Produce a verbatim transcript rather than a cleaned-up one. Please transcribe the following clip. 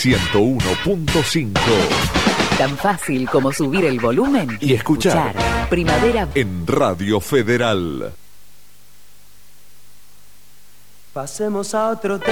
ciento uno punto cinco. Tan fácil como subir el volumen Y escuchar. escuchar. Primavera En Radio Federal. Pasemos a otro tema.